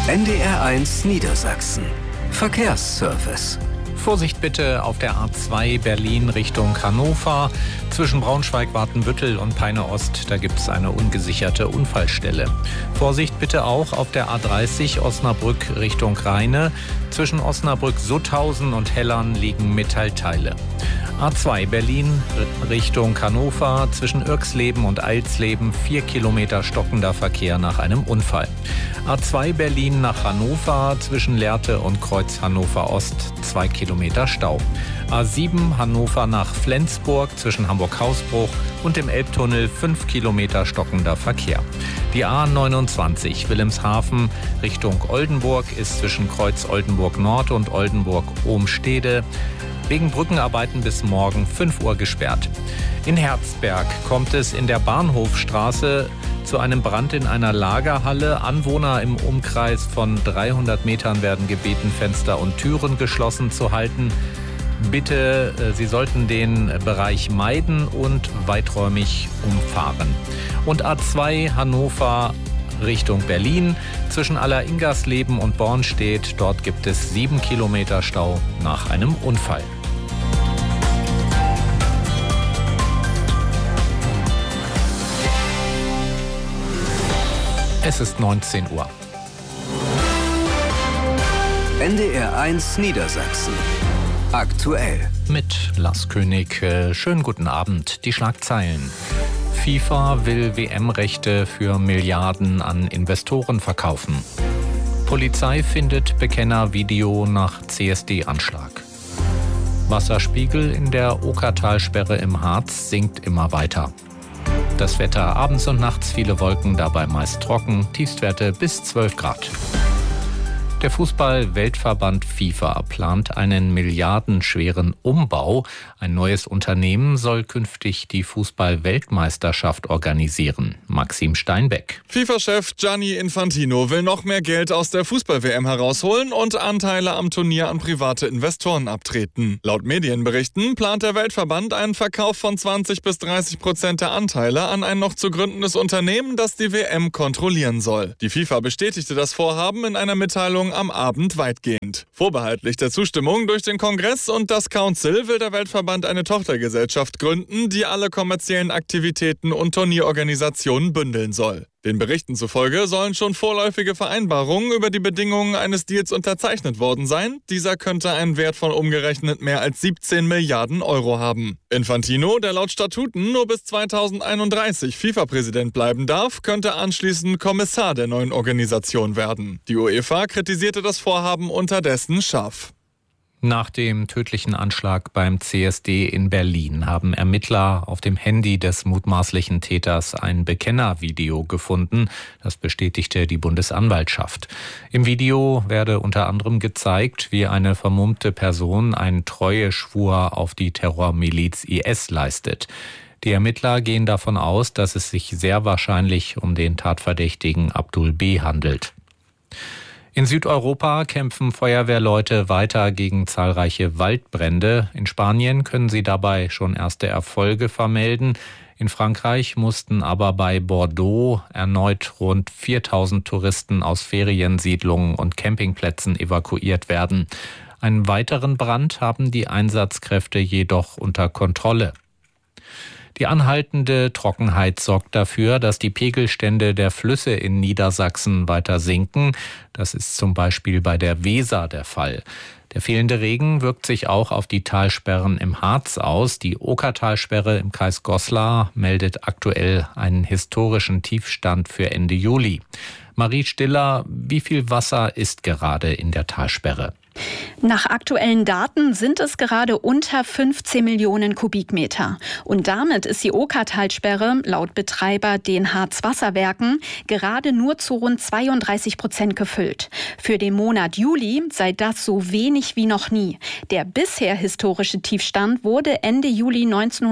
NDR1 Niedersachsen. Verkehrsservice. Vorsicht bitte auf der A2 Berlin Richtung Hannover. Zwischen Braunschweig-Watenbüttel und Peine-Ost, da gibt es eine ungesicherte Unfallstelle. Vorsicht bitte auch auf der A30 Osnabrück Richtung Rheine. Zwischen Osnabrück-Sutthausen und Hellern liegen Metallteile. A2 Berlin Richtung Hannover. Zwischen Irxleben und Eilsleben 4 Kilometer stockender Verkehr nach einem Unfall. A2 Berlin nach Hannover. Zwischen Lehrte und Kreuz Hannover Ost 2 Kilometer Stau. A7 Hannover nach Flensburg zwischen Hamburg-Hausbruch und dem Elbtunnel 5 Kilometer stockender Verkehr. Die A29 Wilhelmshaven Richtung Oldenburg ist zwischen Kreuz Oldenburg Nord und Oldenburg Ohmstede wegen Brückenarbeiten bis morgen 5 Uhr gesperrt. In Herzberg kommt es in der Bahnhofstraße zu einem Brand in einer Lagerhalle. Anwohner im Umkreis von 300 Metern werden gebeten, Fenster und Türen geschlossen zu halten. Bitte, Sie sollten den Bereich meiden und weiträumig umfahren. Und A2 Hannover Richtung Berlin. Zwischen Alleringersleben und Bornstedt, dort gibt es 7 Kilometer Stau nach einem Unfall. Es ist 19 Uhr. NDR1 Niedersachsen. Aktuell. Mit Lars König. Schönen guten Abend. Die Schlagzeilen. FIFA will WM-Rechte für Milliarden an Investoren verkaufen. Polizei findet Bekenner-Video nach CSD-Anschlag. Wasserspiegel in der Okertalsperre im Harz sinkt immer weiter. Das Wetter abends und nachts viele Wolken, dabei meist trocken, Tiefstwerte bis 12 Grad. Der Fußball-Weltverband FIFA plant einen milliardenschweren Umbau. Ein neues Unternehmen soll künftig die Fußball-Weltmeisterschaft organisieren. Maxim Steinbeck. FIFA-Chef Gianni Infantino will noch mehr Geld aus der Fußball-WM herausholen und Anteile am Turnier an private Investoren abtreten. Laut Medienberichten plant der Weltverband einen Verkauf von 20-30% der Anteile an ein noch zu gründendes Unternehmen, das die WM kontrollieren soll. Die FIFA bestätigte das Vorhaben in einer Mitteilung am Abend weitgehend. Vorbehaltlich der Zustimmung durch den Kongress und das Council will der Weltverband eine Tochtergesellschaft gründen, die alle kommerziellen Aktivitäten und Turnierorganisationen bündeln soll. Den Berichten zufolge sollen schon vorläufige Vereinbarungen über die Bedingungen eines Deals unterzeichnet worden sein. Dieser könnte einen Wert von umgerechnet mehr als 17 Milliarden Euro haben. Infantino, der laut Statuten nur bis 2031 FIFA-Präsident bleiben darf, könnte anschließend Kommissar der neuen Organisation werden. Die UEFA kritisierte das Vorhaben unterdessen scharf. Nach dem tödlichen Anschlag beim CSD in Berlin haben Ermittler auf dem Handy des mutmaßlichen Täters ein Bekennervideo gefunden. Das bestätigte die Bundesanwaltschaft. Im Video werde unter anderem gezeigt, wie eine vermummte Person einen Treueschwur auf die Terrormiliz IS leistet. Die Ermittler gehen davon aus, dass es sich sehr wahrscheinlich um den Tatverdächtigen Abdul B. handelt. In Südeuropa kämpfen Feuerwehrleute weiter gegen zahlreiche Waldbrände. In Spanien können sie dabei schon erste Erfolge vermelden. In Frankreich mussten aber bei Bordeaux erneut rund 4000 Touristen aus Feriensiedlungen und Campingplätzen evakuiert werden. Einen weiteren Brand haben die Einsatzkräfte jedoch unter Kontrolle. Die anhaltende Trockenheit sorgt dafür, dass die Pegelstände der Flüsse in Niedersachsen weiter sinken. Das ist zum Beispiel bei der Weser der Fall. Der fehlende Regen wirkt sich auch auf die Talsperren im Harz aus. Die Okertalsperre im Kreis Goslar meldet aktuell einen historischen Tiefstand für Ende Juli. Marie Stiller, wie viel Wasser ist gerade in der Talsperre? Nach aktuellen Daten sind es gerade unter 15 Millionen Kubikmeter. Und damit ist die Okertalsperre laut Betreiber den Harzwasserwerken gerade nur zu rund 32% gefüllt. Für den Monat Juli sei das so wenig wie noch nie. Der bisher historische Tiefstand wurde Ende Juli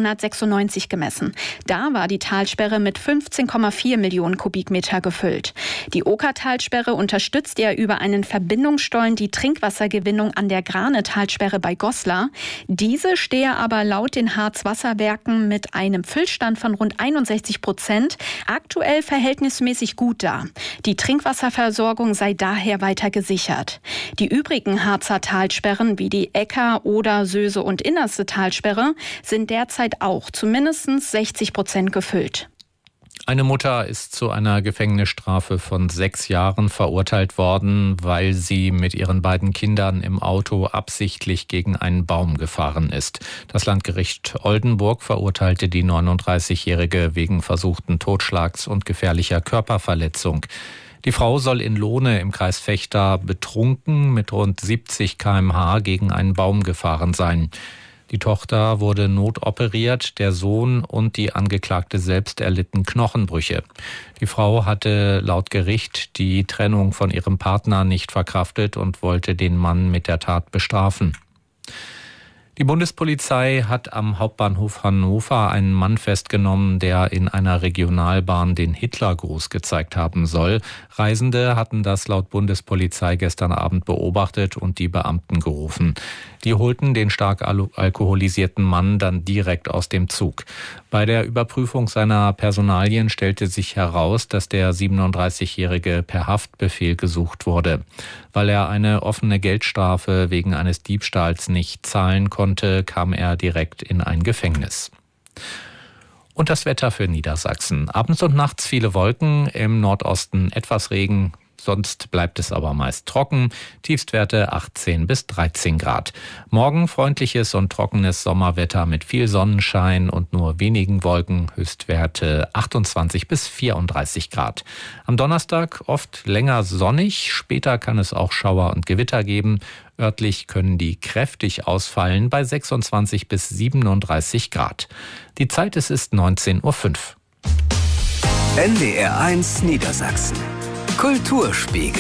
1996 gemessen. Da war die Talsperre mit 15,4 Millionen Kubikmeter gefüllt. Die Okertalsperre unterstützt ja über einen Verbindungsstollen die Trinkwassergewinnung Gasgewinnung an der Grane-Talsperre bei Goslar. Diese stehe aber laut den Harzwasserwerken mit einem Füllstand von rund 61% aktuell verhältnismäßig gut da. Die Trinkwasserversorgung sei daher weiter gesichert. Die übrigen Harzer Talsperren wie die Ecker, Oder, Söse und Innerste Talsperre sind derzeit auch zu mindestens 60% gefüllt. Eine Mutter ist zu einer Gefängnisstrafe von 6 Jahren verurteilt worden, weil sie mit ihren beiden Kindern im Auto absichtlich gegen einen Baum gefahren ist. Das Landgericht Oldenburg verurteilte die 39-Jährige wegen versuchten Totschlags und gefährlicher Körperverletzung. Die Frau soll in Lohne im Kreis Vechta betrunken mit rund 70 km/h gegen einen Baum gefahren sein. Die Tochter wurde notoperiert, der Sohn und die Angeklagte selbst erlitten Knochenbrüche. Die Frau hatte laut Gericht die Trennung von ihrem Partner nicht verkraftet und wollte den Mann mit der Tat bestrafen. Die Bundespolizei hat am Hauptbahnhof Hannover einen Mann festgenommen, der in einer Regionalbahn den Hitlergruß gezeigt haben soll. Reisende hatten das laut Bundespolizei gestern Abend beobachtet und die Beamten gerufen. Die holten den stark alkoholisierten Mann dann direkt aus dem Zug. Bei der Überprüfung seiner Personalien stellte sich heraus, dass der 37-Jährige per Haftbefehl gesucht wurde. Weil er eine offene Geldstrafe wegen eines Diebstahls nicht zahlen konnte, kam er direkt in ein Gefängnis. Und das Wetter für Niedersachsen. Abends und nachts viele Wolken, im Nordosten etwas Regen. Sonst bleibt es aber meist trocken. Tiefstwerte 18 bis 13 Grad. Morgen freundliches und trockenes Sommerwetter mit viel Sonnenschein und nur wenigen Wolken. Höchstwerte 28 bis 34 Grad. Am Donnerstag oft länger sonnig. Später kann es auch Schauer und Gewitter geben. Örtlich können die kräftig ausfallen bei 26 bis 37 Grad. Die Zeit ist 19:05 Uhr. NDR1 Niedersachsen. Kulturspiegel.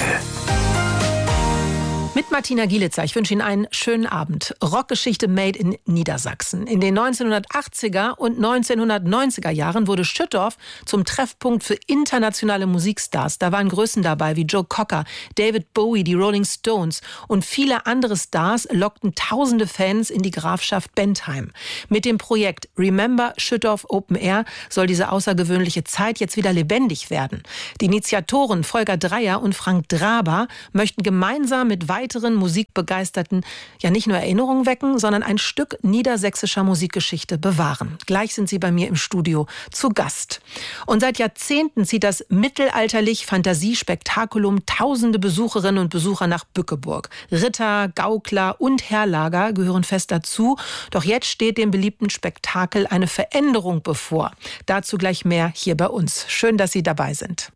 Mit Martina Gielitzer. Ich wünsche Ihnen einen schönen Abend. Rockgeschichte made in Niedersachsen. In den 1980er und 1990er Jahren wurde Schüttorf zum Treffpunkt für internationale Musikstars. Da waren Größen dabei wie Joe Cocker, David Bowie, die Rolling Stones und viele andere Stars lockten tausende Fans in die Grafschaft Bentheim. Mit dem Projekt Remember Schüttorf Open Air soll diese außergewöhnliche Zeit jetzt wieder lebendig werden. Die Initiatoren Volker Dreyer und Frank Draber möchten gemeinsam mit weiteren Musikbegeisterten ja nicht nur Erinnerungen wecken, sondern ein Stück niedersächsischer Musikgeschichte bewahren. Gleich sind sie bei mir im Studio zu Gast. Und seit Jahrzehnten zieht das mittelalterlich-Fantasiespektakulum tausende Besucherinnen und Besucher nach Bückeburg. Ritter, Gaukler und Heerlager gehören fest dazu. Doch jetzt steht dem beliebten Spektakel eine Veränderung bevor. Dazu gleich mehr hier bei uns. Schön, dass Sie dabei sind.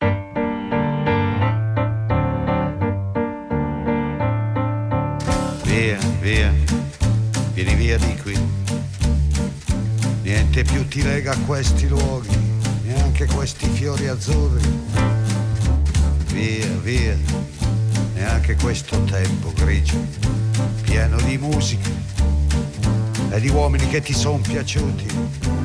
Via, via, vieni via di qui. Niente più ti lega a questi luoghi, neanche questi fiori azzurri. Via, via, neanche questo tempo grigio, pieno di musica e di uomini che ti son piaciuti.